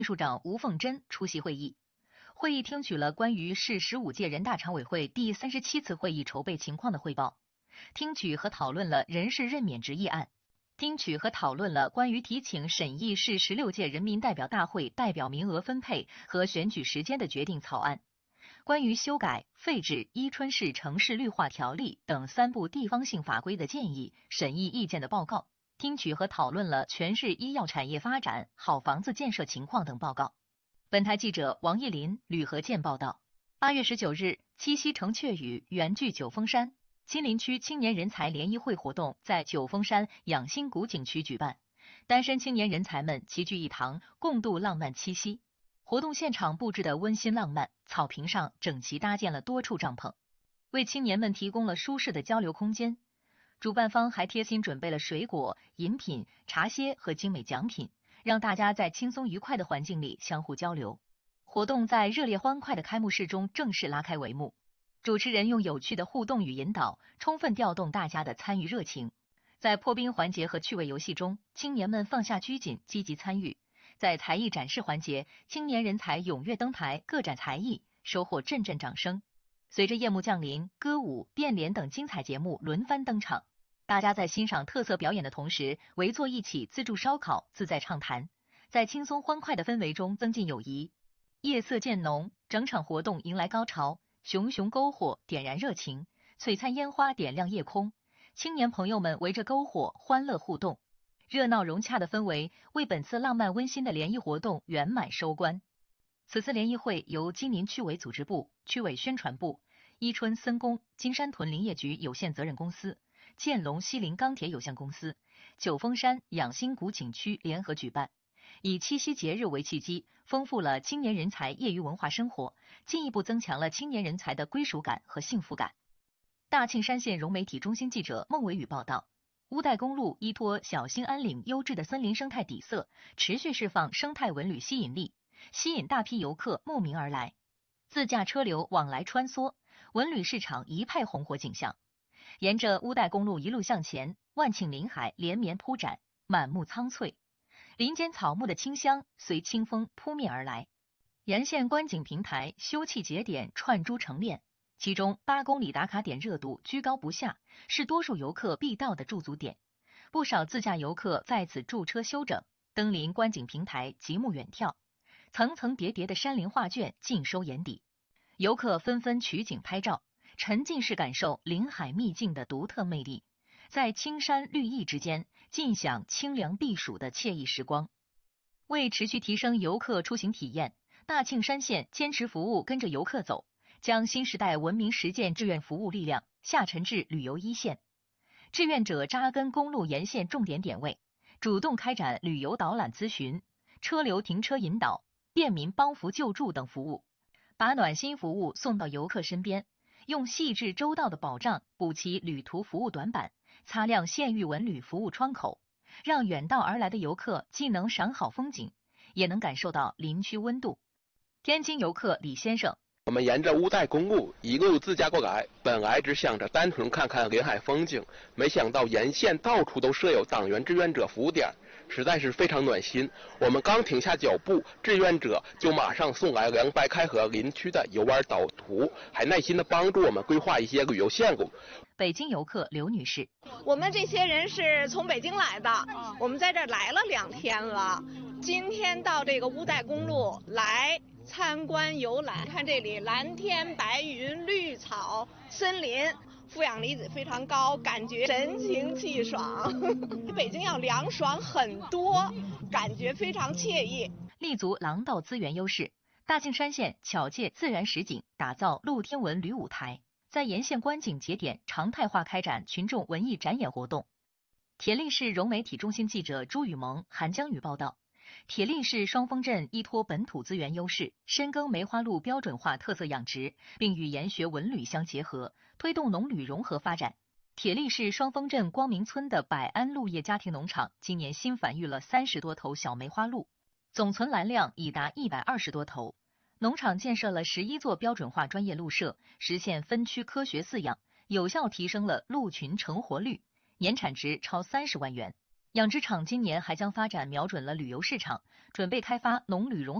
秘书长吴凤珍出席会议。会议听取了关于市15届人大常委会第37次会议筹备情况的汇报，听取和讨论了人事任免执议案，听取和讨论了关于提请审议市16届人民代表大会代表名额分配和选举时间的决定草案，关于修改、废止伊春市城市绿化条例等3部地方性法规的建议审议意见的报告，听取和讨论了全市医药产业发展、好房子建设情况等报告。本台记者王艺林、吕和健报道。8月19日，七夕呈雀羽，远距九峰山。金陵区青年人才联谊会活动在九峰山养心谷景区举办，单身青年人才们齐聚一堂，共度浪漫七夕。活动现场布置的温馨浪漫，草坪上整齐搭建了多处帐篷，为青年们提供了舒适的交流空间。主办方还贴心准备了水果、饮品、茶歇和精美奖品，让大家在轻松愉快的环境里相互交流。活动在热烈欢快的开幕式中正式拉开帷幕。主持人用有趣的互动与引导，充分调动大家的参与热情。在破冰环节和趣味游戏中，青年们放下拘谨，积极参与。在才艺展示环节，青年人才踊跃登台，各展才艺，收获阵阵掌声。随着夜幕降临，歌舞、变脸等精彩节目轮番登场。大家在欣赏特色表演的同时，围坐一起自助烧烤，自在畅谈，在轻松欢快的氛围中增进友谊。夜色渐浓，整场活动迎来高潮，熊熊篝火点燃热情，璀璨烟花点亮夜空，青年朋友们围着篝火欢乐互动，热闹融洽的氛围为本次浪漫温馨的联谊活动圆满收官。此次联谊会由金陵区委组织部、区委宣传部、伊春森工、金山屯林业局有限责任公司、建龙西陵钢铁有限公司、九峰山养心谷景区联合举办，以七夕节日为契机，丰富了青年人才业余文化生活，进一步增强了青年人才的归属感和幸福感。大庆山县融媒体中心记者孟伟宇报道，乌代公路依托小兴安岭优质的森林生态底色，持续释放生态文旅吸引力，吸引大批游客慕名而来，自驾车流往来穿梭，文旅市场一派红火景象。沿着乌代公路一路向前，万顷林海连绵铺展，满目苍翠，林间草木的清香随清风扑面而来。沿线观景平台、休憩节点串珠成链，其中8公里打卡点热度居高不下，是多数游客必到的驻足点。不少自驾游客在此驻车休整，登临观景平台极目远眺，层层叠叠的山林画卷尽收眼底，游客纷纷取景拍照，沉浸式感受林海秘境的独特魅力，在青山绿意之间尽享清凉避暑的惬意时光。为持续提升游客出行体验，大庆山县坚持服务跟着游客走，将新时代文明实践志愿服务力量下沉至旅游一线。志愿者扎根公路沿线重点点位，主动开展旅游导览咨询、车流停车引导、便民帮扶救助等服务，把暖心服务送到游客身边，用细致周到的保障补齐旅途服务短板，擦亮县域文旅服务窗口，让远道而来的游客既能赏好风景，也能感受到林区温度。天津游客李先生， 我们沿着乌代公路一路自驾过来，本来只想着单纯看看林海风景，没想到沿线到处都设有党员志愿者服务点，实在是非常暖心。我们刚停下脚步，志愿者就马上送来凉白开河林区的游玩导图，还耐心的帮助我们规划一些旅游线路。 北京游客刘女士， 我们这些人是从北京来的，我们在这儿来了2天了，今天到这个乌代公路来参观游览，看这里蓝天白云、绿草森林，负氧离子非常高，感觉神清气爽。比北京要凉爽很多，感觉非常惬意。 立足廊道资源优势，大庆山县巧借自然实景，打造露天文旅舞台，在沿线观景节点常态化开展群众文艺展演活动。铁力市融媒体中心记者朱雨萌、韩江宇报道，铁力市双峰镇依托本土资源优势，深耕梅花鹿标准化特色养殖，并与研学文旅相结合，推动农旅融合发展。铁力市双峰镇光明村的百安鹿业家庭农场今年新繁育了30多头小梅花鹿，总存栏量已达120多头。农场建设了11座标准化专业鹿舍，实现分区科学饲养，有效提升了鹿群成活率，年产值超30万元。 养殖场今年还将发展瞄准了旅游市场，准备开发农旅融